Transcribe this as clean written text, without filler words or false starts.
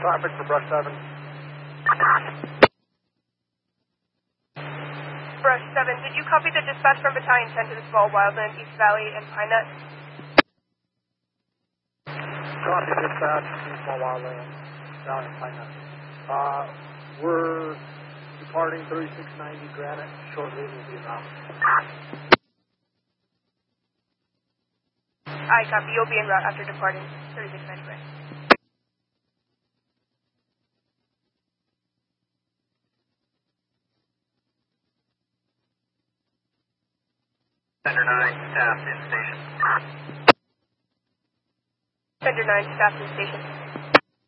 traffic for Brush 7. Brush 7, did you copy the dispatch from Battalion 10 to the small wildland, East Valley, and Pine Nut? Copy dispatch to the small wildland, Valley and Pine Nut. We're departing 3690 Granite. Shortly we'll be around. I copy. You'll be en route after departing 3690 Granite. Center 9, staff in station. Center 9, staff in station.